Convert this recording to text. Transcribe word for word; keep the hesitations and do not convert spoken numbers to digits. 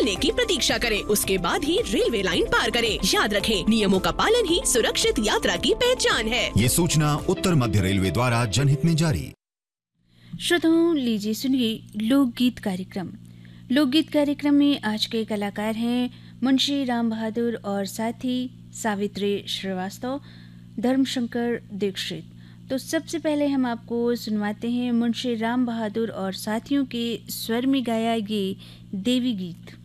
खुलने की प्रतीक्षा करें, उसके बाद ही रेलवे लाइन पार करें। याद रखें, नियमों का पालन ही सुरक्षित यात्रा की पहचान है। ये सूचना उत्तर मध्य रेलवे द्वारा जनहित में जारी। श्रोताओं, लीजिए सुनिए लोकगीत कार्यक्रम। लोकगीत कार्यक्रम में आज के कलाकार हैं मुंशी राम बहादुर और साथी सावित्री श्रीवास्तव, धर्मशंकर दीक्षित। तो सबसे पहले हम आपको सुनवाते हैं मुंशी राम बहादुर और साथियों के स्वर में गाया ये देवी गीत।